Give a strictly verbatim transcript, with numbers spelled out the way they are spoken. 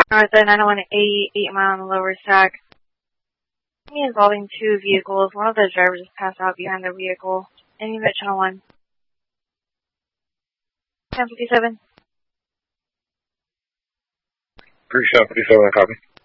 North at nine oh one A, eight mile on the lower stack. Me involving two vehicles. One of the drivers just passed out behind the vehicle. Any unit channel one. ten fifty-seven. Three seven fifty-seven, copy.